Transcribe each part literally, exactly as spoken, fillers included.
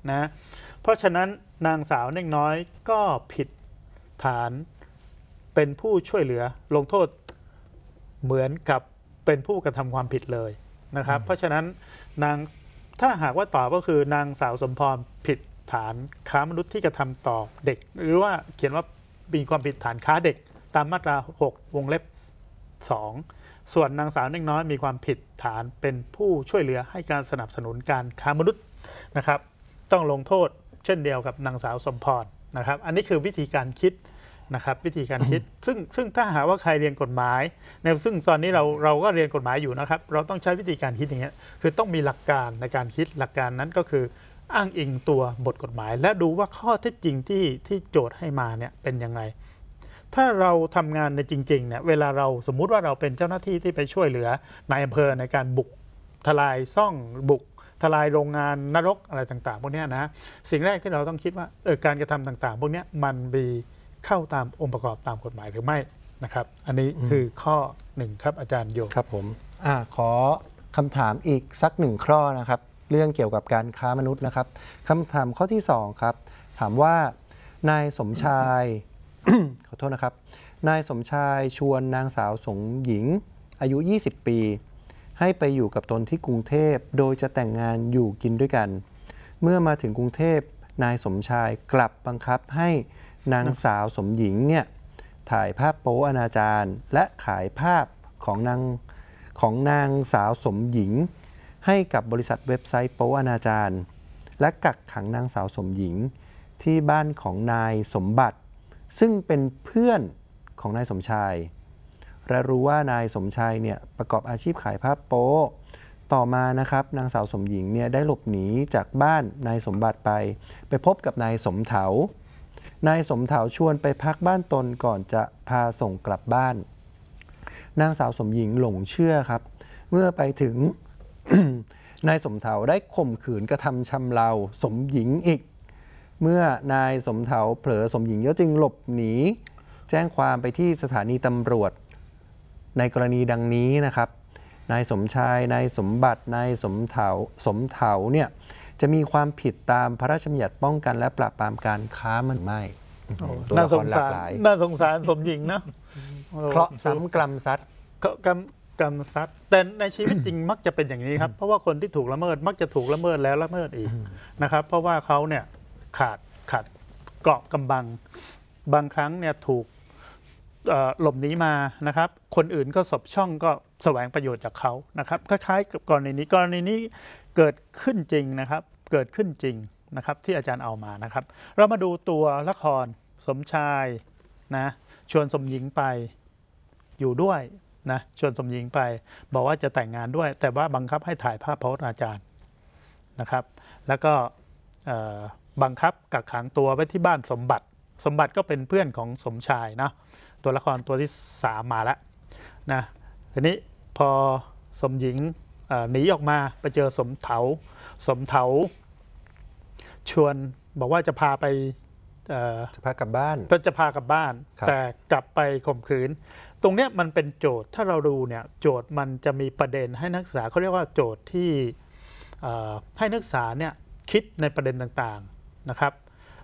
นะเพราะฉะนั้นนางสาวเน่งน้อยก็ผิดฐานเป็นผู้ช่วยเหลือลงโทษเหมือนกับเป็นผู้กระทำความผิดเลยนะครับเพราะฉะนั้นนางถ้าหากว่าตอบก็คือนางสาวสมพรผิดฐานค้ามนุษย์ที่กระทำต่อเด็กหรือว่าเขียนว่ามีความผิดฐานค้าเด็กตามมาตราหกวงเล็บสองส่วนนางสาวเน่งน้อยมีความผิดฐานเป็นผู้ช่วยเหลือให้การสนับสนุนการค้ามนุษย์นะครับต้องลงโทษเช่นเดียวกับนางสาวสมพรนะครับอันนี้คือวิธีการคิดนะครับวิธีการคิด ซึ่งซึ่งถ้าหากว่าใครเรียนกฎหมายในซึ่งตอนนี้เราเราก็เรียนกฎหมายอยู่นะครับเราต้องใช้วิธีการคิดอย่างเงี้ยคือต้องมีหลักการในการคิดหลักการนั้นก็คืออ้างอิงตัวบทกฎหมายและดูว่าข้อเท็จจริงที่ที่โจทย์ให้มาเนี่ยเป็นยังไงถ้าเราทำงานในจริงๆเนี่ยเวลาเราสมมุติว่าเราเป็นเจ้าหน้าที่ที่ไปช่วยเหลือนายอำเภอในการบุกทลายซ่องบุกทลายโรงงานนรกอะไรต่างๆพวกนี้นะสิ่งแรกที่เราต้องคิดว่าเออการกระทำต่างๆพวกนี้มันมีเข้าตามองค์ประกอบตามกฎหมายหรือไม่นะครับอันนี้คือข้อหนึ่งครับอาจารย์โยครับผมอ่าขอคำถามอีกสักหนึ่งข้อนะครับเรื่องเกี่ยวกับการค้ามนุษย์นะครับคำถามข้อที่สองครับถามว่านายสมชาย ขอโทษนะครับนายสมชายชวนนางสาวสงหญิงอายุยี่สิบปีให้ไปอยู่กับตนที่กรุงเทพโดยจะแต่งงานอยู่กินด้วยกันเมื่อมาถึงกรุงเทพนายสมชายกลับบังคับให้นางสาวสมหญิงเนี่ยถ่ายภาพโป๊อนาจารและขายภาพของนางของนางสาวสมหญิงให้กับบริษัทเว็บไซต์โป๊อนาจารและกักขังนางสาวสมหญิงที่บ้านของนายสมบัติซึ่งเป็นเพื่อนของนายสมชายและรู้ว่านายสมชายเนี่ยประกอบอาชีพขายภาพโป๊ต่อมานะครับนางสาวสมหญิงเนี่ยได้หลบหนีจากบ้านนายสมบัติไปไปพบกับนายสมเถานายสมเถาชวนไปพักบ้านตนก่อนจะพาส่งกลับบ้านนางสาวสมหญิงหลงเชื่อครับเมื่อไปถึง นายสมเถาได้ข่มขืนกระทำชำเราสมหญิงอีกเมื่อนายสมเถาเผลอสมหญิงก็จึงหลบหนีแจ้งความไปที่สถานีตำรวจในกรณีดังนี้นะครับนายสมชายนายสมบัตินายสมเถาสมเถาเนี่ยจะมีความผิดตามพระราชบัญญัติป้องกันและปราบปรามการค้ามนุษย์ไม่น่าสงสารน่าสงสารสมหญิงนะเพราะซ้ำกรรมซัดกรรมกรรมซัดแต่ในชีวิตจริงมักจะเป็นอย่างนี้ครับเพราะว่าคนที่ถูกละเมิดมักจะถูกละเมิดแล้วละเมิดอีกนะครับเพราะว่าเขาเนี่ยขาดขาดเกราะกำบังบางครั้งเนี่ยถูกหลบหนีมานะครับคนอื่นก็สบช่องก็แสวงประโยชน์จากเขานะครับคล้ายๆกับกรณีนี้กรณีนี้เกิดขึ้นจริงนะครับเกิดขึ้นจริงนะครับที่อาจารย์เอามานะครับเรามาดูตัวละครสมชายนะชวนสมหญิงไปอยู่ด้วยนะชวนสมหญิงไปบอกว่าจะแต่งงานด้วยแต่ว่าบังคับให้ถ่ายภาพโป๊อาจารย์นะครับแล้วก็บังคับกักขังตัวไว้ที่บ้านสมบัติสมบัติก็เป็นเพื่อนของสมชายนะตัวละครตัวที่สามมาแล้วนะทีนี้พอสมหญิงหนีออกมาไปเจอสมเถาสมเถาชวนบอกว่าจะพาไปจะพากลับบ้านก็จะพากลับบ้านแต่กลับไปข่มขืนตรงนี้มันเป็นโจทย์ถ้าเราดูเนี่ยโจทย์มันจะมีประเด็นให้นักศึกษาเขาเรียกว่าโจทย์ที่ให้นักศึกษาเนี่ยคิดในประเด็นต่างๆนะครับ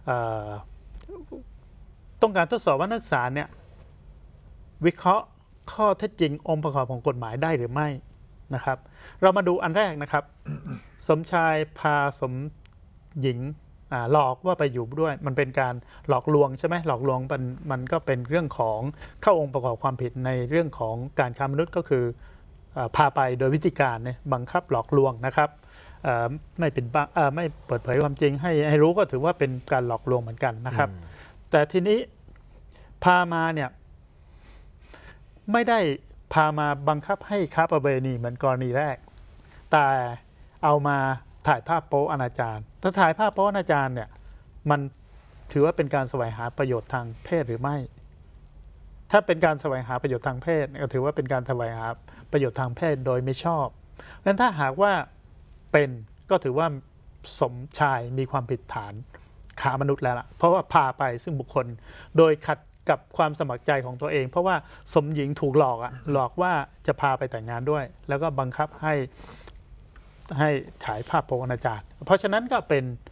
ต้องการทดสอบว่านักศึกษาเนี่ยวิเคราะห์ข้อเท็จจริงองค์ประกอบของกฎหมายได้หรือไม่นะครับเรามาดูอันแรกนะครับ สมชายพาสมหญิงหลอกว่าไปอยู่ด้วยมันเป็นการหลอกลวงใช่ไหมหลอกลวงมันมันก็เป็นเรื่องของเข้าองค์ประกอบความผิดในเรื่องของการค้ามนุษย์ก็คือพาไปโดยวิธีการเนี่ยบังคับหลอกลวงนะครับไม่เป็นไม่เปิดเผยความจริงให้ให้รู้ก็ถือว่าเป็นการหลอกลวงเหมือนกันนะครับแต่ทีนี้พามาเนี่ยไม่ได้พามาบังคับให้ค้าประเวณีเหมือนกรณีแรกแต่เอามาถ่ายภาพโป๊อนาจารถ้าถ่ายภาพโป๊อนาจารเนี่ยมันถือว่าเป็นการแสวงหาประโยชน์ทางเพศหรือไม่ถ้าเป็นการแสวงหาประโยชน์ทางเพศก็ถือว่าเป็นการแสวงหาประโยชน์ทางเพศโดยไม่ชอบเพราะฉะนั้นถ้าหากว่าเป็นก็ถือว่าสมชายมีความผิดฐานค้ามนุษย์แล้วล่ะเพราะว่าพาไปซึ่งบุคคลโดยขัดกับความสมัครใจของตัวเองเพราะว่าสมหญิงถูกหลอกอะหลอกว่าจะพาไปแต่งงานด้วยแล้วก็บังคับให้ให้ฉายภาพโป๊อนาจารเพราะฉะนั้นก็เป็น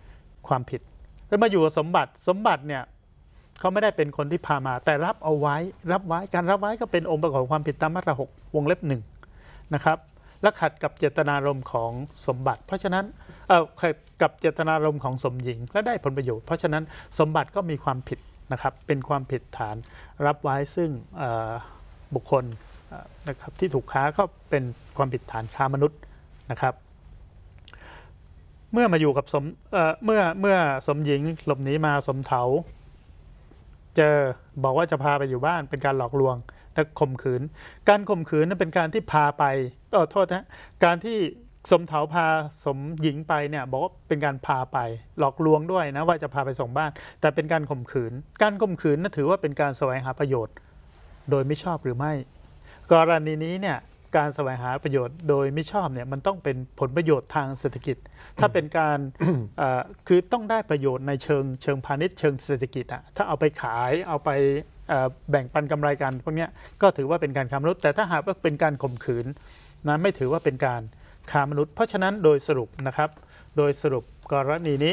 ความผิดแล้วมาอยู่กับสมบัติสมบัติเนี่ยเขาไม่ได้เป็นคนที่พามาแต่รับเอาไว้รับไว้การรับไว้ก็เป็นองค์ประกอบความผิดตามมาตราหกวงเล็บหนึ่งนะครับและขัดกับเจตนารมณ์ของสมบัติเพราะฉะนั้นเอ่อขัดกับเจตนารมณ์ของสมหญิงและได้ผลประโยชน์เพราะฉะนั้นสมบัติก็มีความผิดนะครับเป็นความผิดฐานรับไว้ซึ่งบุคคลนะครับที่ถูกค้าก็เป็นความผิดฐานค้ามนุษย์นะครับเมื่อมาอยู่กับสมเอ่อเมื่อเมื่อสมหญิงหลบหนีมาสมเถาเจอบอกว่าจะพาไปอยู่บ้านเป็นการหลอกลวงแต่ข่มขืนการข่มขืนนั้นเป็นการที่พาไปเออโทษนะการที่สมเถาพาสมหญิงไปเนี่ยบอกว่าเป็นการพาไปหลอกลวงด้วยนะว่าจะพาไปส่งบ้านแต่เป็นการข่มขืนการข่มขืนนั้นถือว่าเป็นการแสวงหาประโยชน์โดยไม่ชอบหรือไม่กรณีนี้เนี่ยการแสวงหาประโยชน์โดยไม่ชอบเนี่ยมันต้องเป็นผลประโยชน์ทางเศรษฐกิจถ้าเป็นการ คือต้องได้ประโยชน์ในเชิงเชิงพาณิชย์เชิงเศรษฐกิจอะถ้าเอาไปขายเอาไปแบ่งปันกำไรกันพวกนี้ก็ถือว่าเป็นการค้ามนุษย์แต่ถ้าหากว่าเป็นการข่มขืนนะไม่ถือว่าเป็นการค้ามนุษย์เพราะฉะนั้นโดยสรุปนะครับโดยสรุปกรณีนี้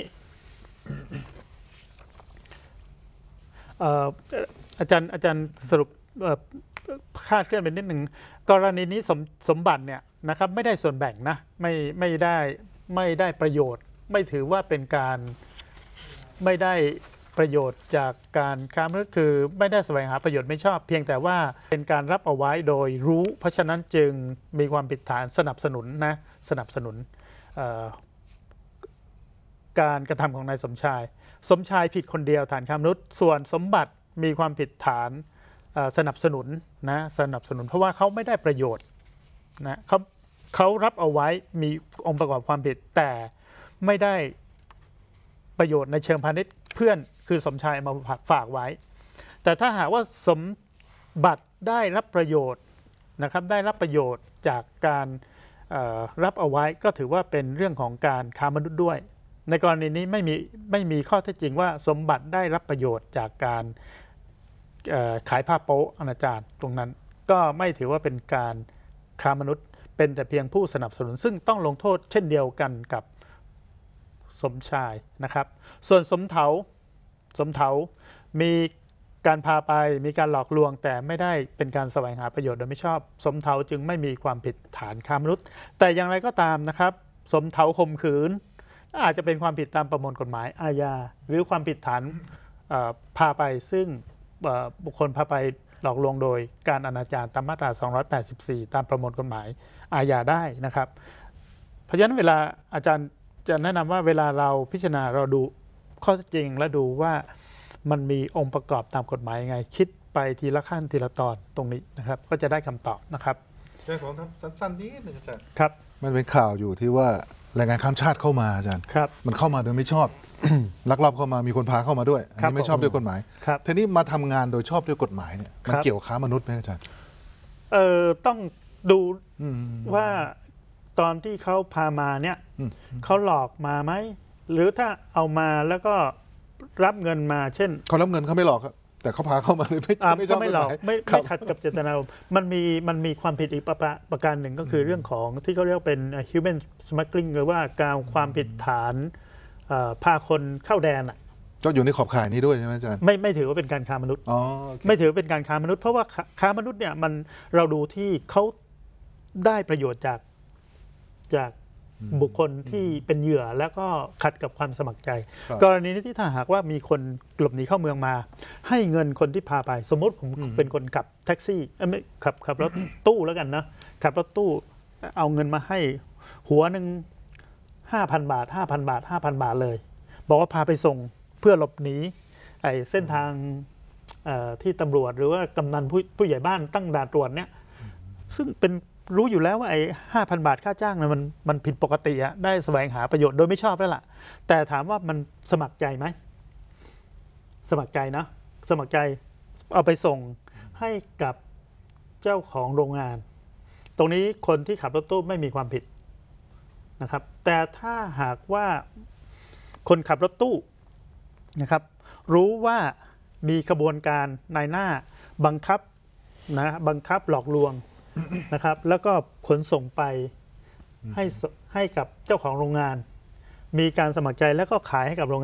อาจารย์อาจารย์สรุปคาดเคลื่อนไปนิดหนึ่งกรณีนี้สมสมบัติเนี่ยนะครับไม่ได้ส่วนแบ่งนะไม่ไม่ได้ไม่ได้ประโยชน์ไม่ถือว่าเป็นการไม่ได้ประโยชน์จากการค้ามนุษย์คือไม่ได้แสวงหาประโยชน์ไม่ชอบเพียงแต่ว่าเป็นการรับเอาไว้โดยรู้เพราะฉะนั้นจึงมีความผิดฐานสนับสนุนนะสนับสนุนการกระทำของนายสมชายสมชายผิดคนเดียวฐานค้ามนุษย์ส่วนสมบัติมีความผิดฐานสนับสนุนนะสนับสนุนเพราะว่าเขาไม่ได้ประโยชน์นะเขาเขารับเอาไว้มีองค์ประกอบความผิดแต่ไม่ได้ประโยชน์ในเชิงพาณิชย์เพื่อนคือสมชายมาฝากไว้แต่ถ้าหากว่าสมบัติได้รับประโยชน์นะครับได้รับประโยชน์จากการรับเอาไว้ก็ถือว่าเป็นเรื่องของการค้ามนุษย์ด้วยในกรณีนี้ไม่มีไม่มีข้อเท็จจริงว่าสมบัติได้รับประโยชน์จากการขายผ้าโป๊อนาจารตรงนั้นก็ไม่ถือว่าเป็นการค้ามนุษย์เป็นแต่เพียงผู้สนับสนุนซึ่งต้องลงโทษเช่นเดียวกันกับสมชายนะครับส่วนสมเถาสมเถามีการพาไปมีการหลอกลวงแต่ไม่ได้เป็นการแสวงหาประโยชน์โดยไม่ชอบสมเถาจึงไม่มีความผิดฐานค้ามนุษย์แต่อย่างไรก็ตามนะครับสมเถาข่มขืนอาจจะเป็นความผิดตามประมวลกฎหมายอาญาหรือความผิดฐานพาไปซึ่งบุคคลพาไปหลอกลวงโดยการอนาจารตามมาตราสองร้อยแปดสิบสี่ตามประมวลกฎหมายอาญาได้นะครับเพราะฉะนั้นเวลาอาจารย์จะแนะนำว่าเวลาเราพิจารณาเราดูข้อเท็จจริงและดูว่ามันมีองค์ประกอบตามกฎหมายยังไงคิดไปทีละขั้นทีละตอนตรงนี้นะครับก็จะได้คำตอบนะครับอาจารย์ขอครับสั้นๆนิดหนึ่งอาจารย์ครับมันเป็นข่าวอยู่ที่ว่าแรงงานข้ามชาติเข้ามาอาจารย์ครับมันเข้ามาโดยไม่ชอบ ลักลอบเข้ามามีคนพาเข้ามาด้วยอันนี้ไม่ชอบด้วยกฎหมายทีนี้มาทำงานโดยชอบด้วยกฎหมายเนี่ยมันเกี่ยวค้ามนุษย์ไหมอาจารย์เออต้องดูว่าตอนที่เขาพามาเนี่ยเขาหลอกมาไหมหรือถ้าเอามาแล้วก็รับเงินมาเช่นเขารับเงินเขาไม่หลอกครับแต่เขาพาเข้ามาเลยไม่ไม่ชอบไม่หลอกไม่ไม่ขัดกับเจตนารมณ์มันมีมันมีความผิดอีกประการหนึ่งก็คือเรื่องของที่เขาเรียกเป็น human smuggling หรือว่าการความผิดฐานพาคนเข้าแดนอ่ะก็อยู่ในขอบข่ายนี้ด้วยใช่ไหมอาจารย์ไม่ไม่ถือว่าเป็นการค้ามนุษย์อ๋อไม่ถือเป็นการค้ามนุษย์เพราะว่าค้ามนุษย์เนี่ยมันเราดูที่เขาได้ประโยชน์จากจากบุคคลที่เป็นเหยื่อแล้วก็ขัดกับความสมัครใจกรณีนี้ที่ถ้าหากว่ามีคนหลบหนีเข้าเมืองมาให้เงินคนที่พาไปสมมติผมเป็นคนขับแท็กซี่ไม่ขับขับรถตู้แล้วกันนะขับรถตู้เอาเงินมาให้หัวหนึ่งห้าพันบาทห้าพันบาทห้าพันบาทเลยบอกว่าพาไปส่งเพื่อหลบหนีไอ้เส้นทางที่ตำรวจหรือว่ากำนันผู้ผู้ใหญ่บ้านตั้งด่านตรวจเนี่ยซึ่งเป็นรู้อยู่แล้วว่าไอ้ห้าพันบาทค่าจ้างเนี่ยมันมันผิดปกติอะได้แสวงหาประโยชน์โดยไม่ชอบแล้วล่ะแต่ถามว่ามันสมัครใจไหมสมัครใจนะสมัครใจเอาไปส่งให้กับเจ้าของโรงงานตรงนี้คนที่ขับรถตู้ไม่มีความผิดนะครับแต่ถ้าหากว่าคนขับรถตู้นะครับรู้ว่ามีกระบวนการนายหน้าบังคับนะบังคับหลอกลวงนะครับแล้วก็ขนส่งไปให้ให้กับเจ้าของโรงงานมีการสมัครใจแล้วก็ขายให้กับโรงงาน